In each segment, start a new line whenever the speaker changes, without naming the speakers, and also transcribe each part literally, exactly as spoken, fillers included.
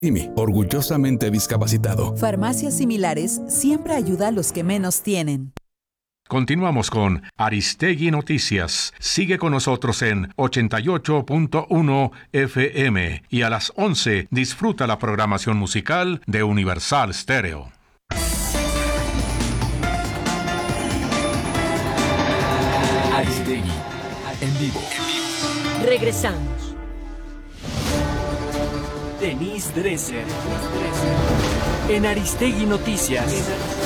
I M I, orgullosamente discapacitado.
Farmacias similares siempre ayuda a los que menos tienen.
Continuamos con Aristegui Noticias. Sigue con nosotros en ochenta y ocho punto uno F M y a las once disfruta la programación musical de Universal Stereo.
Aristegui, en vivo.
Regresamos.
Denise Dresser. En Aristegui Noticias.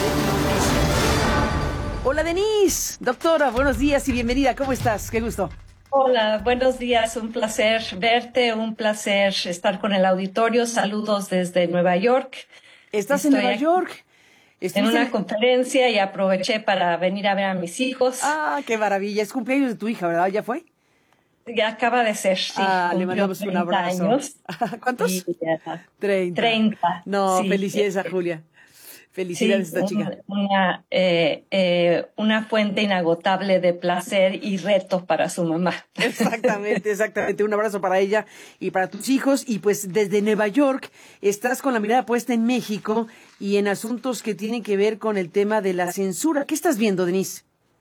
Hola Denise, doctora, buenos días y bienvenida. ¿Cómo estás? Qué gusto.
Hola, buenos días. Un placer verte, un placer estar con el auditorio. Saludos desde Nueva York.
¿Estás
Estoy
en Nueva York?
En una en... conferencia y aproveché para venir a ver a mis hijos.
Ah, qué maravilla. Es cumpleaños de tu hija, ¿verdad? ¿Ya fue?
Ya acaba de ser, sí.
Ah, le mandamos un abrazo.
Años.
¿Cuántos?
Y, uh,
treinta.
treinta.
No,
sí,
felicidades a Julia. Felicidades
sí,
a esta chica.
Una, eh, eh, una fuente inagotable de placer y retos para su mamá.
Exactamente, exactamente. Un abrazo para ella y para tus hijos. Y pues desde Nueva York estás con la mirada puesta en México y en asuntos que tienen que ver con el tema de la censura. ¿Qué estás viendo, Denise?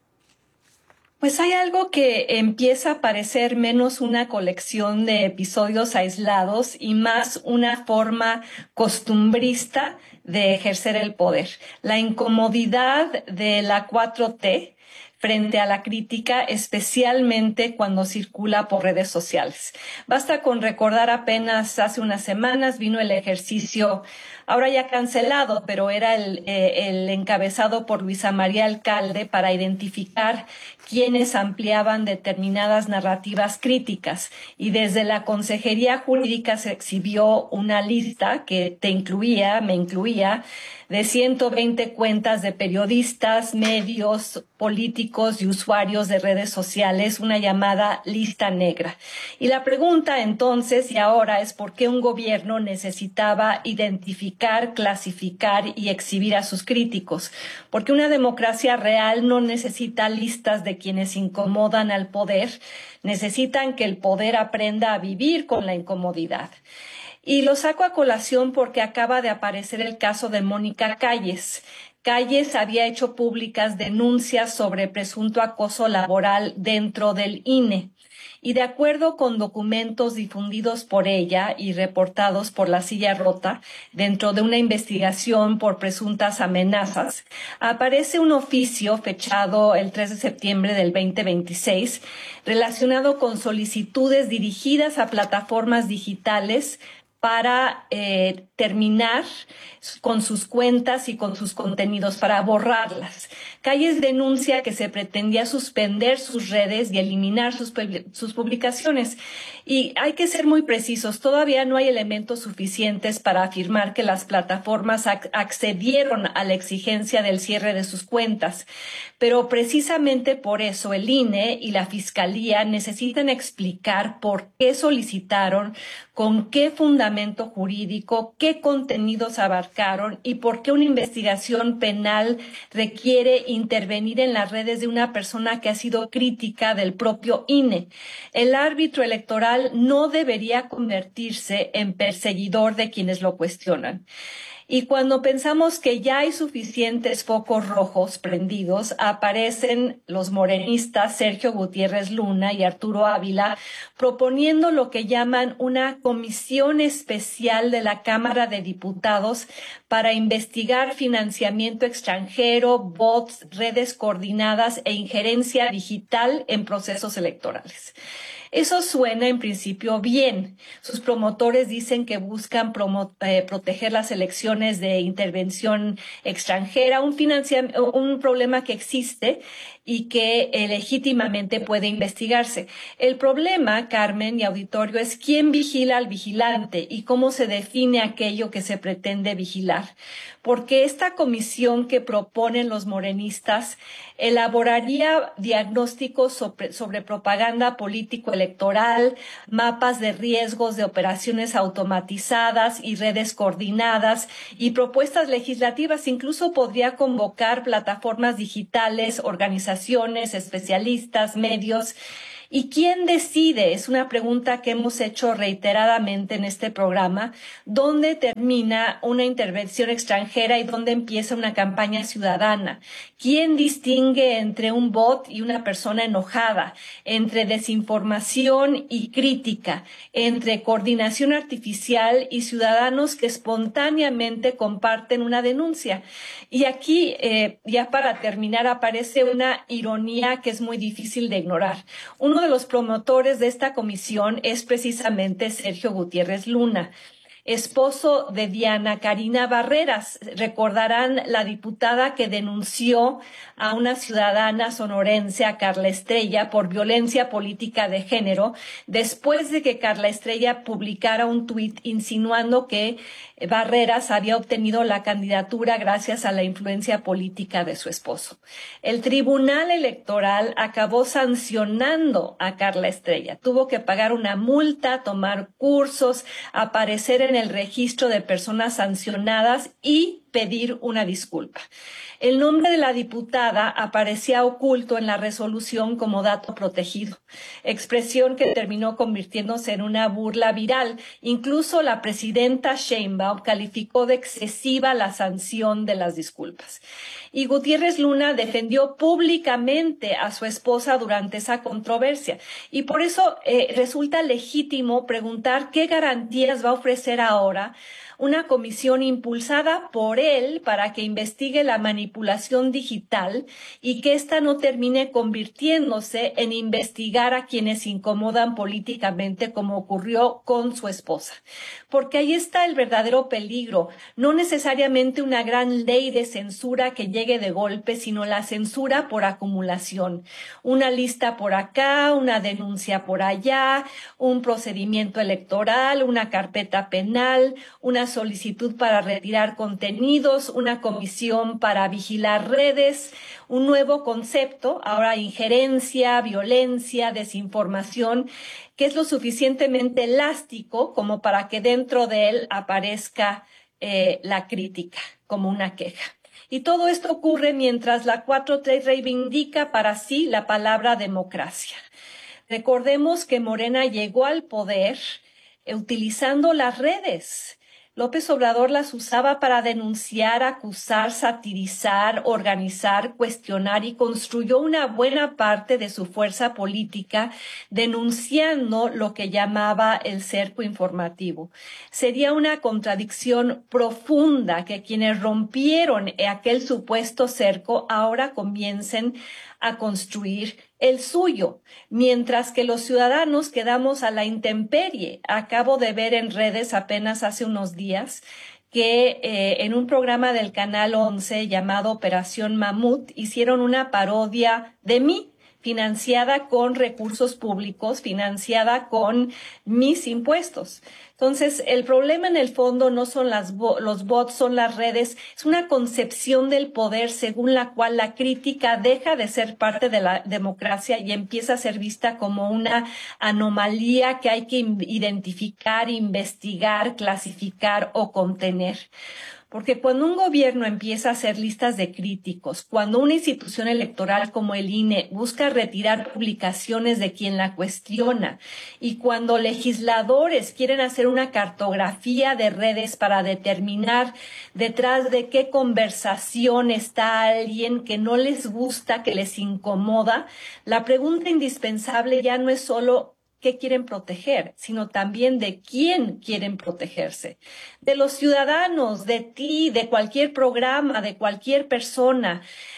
Pues hay algo que empieza a parecer menos una colección de episodios aislados y más una forma costumbrista de ejercer el poder. La incomodidad de la cuatro T frente a la crítica, especialmente cuando circula por redes sociales. Basta con recordar apenas hace unas semanas vino el ejercicio, ahora ya cancelado, pero era el, eh, el encabezado por Luisa María Alcalde para identificar quienes ampliaban determinadas narrativas críticas. Y desde la Consejería Jurídica se exhibió una lista que te incluía, me incluía, de ciento veinte cuentas de periodistas, medios, políticos y usuarios de redes sociales, una llamada lista negra. Y la pregunta entonces y ahora es por qué un gobierno necesitaba identificar, clasificar y exhibir a sus críticos. Porque una democracia real no necesita listas de quienes incomodan al poder, necesitan que el poder aprenda a vivir con la incomodidad. Y lo saco a colación porque acaba de aparecer el caso de Mónica Calles. Calles había hecho públicas denuncias sobre presunto acoso laboral dentro del I N E. Y de acuerdo con documentos difundidos por ella y reportados por La Silla Rota, dentro de una investigación por presuntas amenazas, aparece un oficio fechado el tres de septiembre del veinte veintiséis relacionado con solicitudes dirigidas a plataformas digitales para eh, terminar con sus cuentas y con sus contenidos, para borrarlas. Calles denuncia que se pretendía suspender sus redes y eliminar sus, sus publicaciones. Y hay que ser muy precisos, todavía no hay elementos suficientes para afirmar que las plataformas ac- accedieron a la exigencia del cierre de sus cuentas. Pero precisamente por eso el I N E y la Fiscalía necesitan explicar por qué solicitaron, con qué fundamento jurídico, qué contenidos abarcaron y por qué una investigación penal requiere intervenir en las redes de una persona que ha sido crítica del propio I N E. El árbitro electoral no debería convertirse en perseguidor de quienes lo cuestionan. Y cuando pensamos que ya hay suficientes focos rojos prendidos, aparecen los morenistas Sergio Gutiérrez Luna y Arturo Ávila proponiendo lo que llaman una comisión especial de la Cámara de Diputados para investigar financiamiento extranjero, bots, redes coordinadas e injerencia digital en procesos electorales. Eso suena en principio bien. Sus promotores dicen que buscan promo- eh, proteger las elecciones de intervención extranjera, un, financia- un problema que existe y que eh, legítimamente puede investigarse. El problema, Carmen y auditorio, es quién vigila al vigilante y cómo se define aquello que se pretende vigilar. Porque esta comisión que proponen los morenistas elaboraría diagnósticos sobre, sobre propaganda político-electoral, mapas de riesgos de operaciones automatizadas y redes coordinadas y propuestas legislativas. Incluso podría convocar plataformas digitales, organizaciones, especialistas, medios. ¿Y quién decide? Es una pregunta que hemos hecho reiteradamente en este programa. ¿Dónde termina una intervención extranjera y dónde empieza una campaña ciudadana? ¿Quién distingue entre un bot y una persona enojada, entre desinformación y crítica, entre coordinación artificial y ciudadanos que espontáneamente comparten una denuncia? Y aquí, eh, ya para terminar, aparece una ironía que es muy difícil de ignorar. Uno de los promotores de esta comisión es precisamente Sergio Gutiérrez Luna, esposo de Diana Karina Barreras. Recordarán la diputada que denunció a una ciudadana sonorense, a Carla Estrella, por violencia política de género, después de que Carla Estrella publicara un tuit insinuando que Barreras había obtenido la candidatura gracias a la influencia política de su esposo. El Tribunal Electoral acabó sancionando a Carla Estrella. Tuvo que pagar una multa, tomar cursos, aparecer en el registro de personas sancionadas y pedir una disculpa. El nombre de la diputada aparecía oculto en la resolución como dato protegido, expresión que terminó convirtiéndose en una burla viral. Incluso la presidenta Sheinbaum calificó de excesiva la sanción de las disculpas. Y Gutiérrez Luna defendió públicamente a su esposa durante esa controversia. Y por eso eh, resulta legítimo preguntar qué garantías va a ofrecer ahora una comisión impulsada por él para que investigue la manipulación digital y que ésta no termine convirtiéndose en investigar a quienes incomodan políticamente, como ocurrió con su esposa. Porque ahí está el verdadero peligro, no necesariamente una gran ley de censura que llegue de golpe, sino la censura por acumulación. Una lista por acá, una denuncia por allá, un procedimiento electoral, una carpeta penal, una solicitud para retirar contenidos, una comisión para vigilar redes, un nuevo concepto, ahora injerencia, violencia, desinformación, que es lo suficientemente elástico como para que dentro de él aparezca eh, la crítica como una queja. Y todo esto ocurre mientras la cuatro T reivindica para sí la palabra democracia. Recordemos que Morena llegó al poder eh, utilizando las redes. López Obrador las usaba para denunciar, acusar, satirizar, organizar, cuestionar y construyó una buena parte de su fuerza política denunciando lo que llamaba el cerco informativo. Sería una contradicción profunda que quienes rompieron aquel supuesto cerco ahora comiencen a construir el suyo, mientras que los ciudadanos quedamos a la intemperie. Acabo de ver en redes apenas hace unos días que eh, en un programa del Canal once llamado Operación Mamut hicieron una parodia de mí, financiada con recursos públicos, financiada con mis impuestos. Entonces, el problema en el fondo no son las bo- los bots, son las redes. Es una concepción del poder según la cual la crítica deja de ser parte de la democracia y empieza a ser vista como una anomalía que hay que identificar, investigar, clasificar o contener. Porque cuando un gobierno empieza a hacer listas de críticos, cuando una institución electoral como el I N E busca retirar publicaciones de quien la cuestiona y cuando legisladores quieren hacer una cartografía de redes para determinar detrás de qué conversación está alguien que no les gusta, que les incomoda, la pregunta indispensable ya no es solo qué quieren proteger, sino también de quién quieren protegerse. De los ciudadanos, de ti, de cualquier programa, de cualquier persona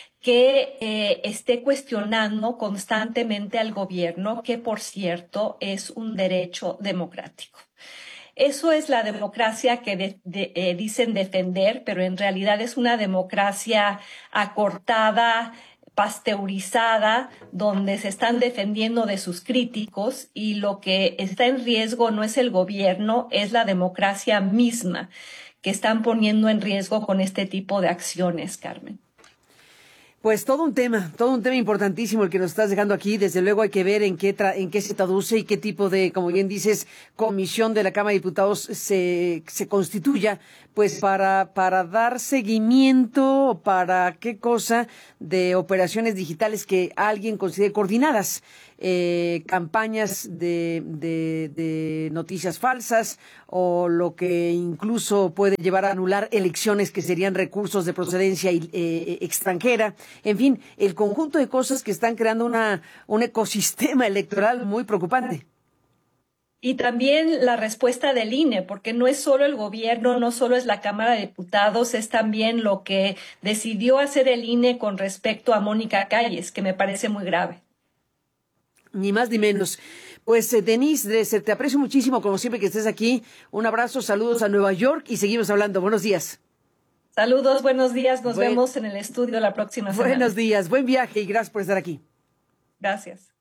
que eh, esté cuestionando constantemente al gobierno, que por cierto es un derecho democrático. Eso es la democracia que de, de, eh, dicen defender, pero en realidad es una democracia acortada, pasteurizada, donde se están defendiendo de sus críticos y lo que está en riesgo no es el gobierno, es la democracia misma que están poniendo en riesgo con este tipo de acciones, Carmen.
Pues todo un tema, todo un tema importantísimo el que nos estás dejando aquí. Desde luego hay que ver en qué tra- en qué se traduce y qué tipo de, como bien dices, comisión de la Cámara de Diputados se se constituya, pues para para dar seguimiento, para qué cosa de operaciones digitales que alguien considere coordinadas. eh, campañas de, de, de noticias falsas o lo que incluso puede llevar a anular elecciones que serían recursos de procedencia eh, extranjera. En fin, el conjunto de cosas que están creando una, un ecosistema electoral muy preocupante.
Y también la respuesta del I N E, porque no es solo el gobierno, no solo es la Cámara de Diputados, es también lo que decidió hacer el I N E con respecto a Mónica Calles, que me parece muy grave.
Ni más ni menos. Pues, eh, Denise Dresser, te aprecio muchísimo, como siempre que estés aquí. Un abrazo, saludos a Nueva York y seguimos hablando. Buenos días.
Saludos, buenos días. Nos
Buen...
vemos en el estudio la próxima semana.
Buenos días, buen viaje y gracias por estar aquí.
Gracias.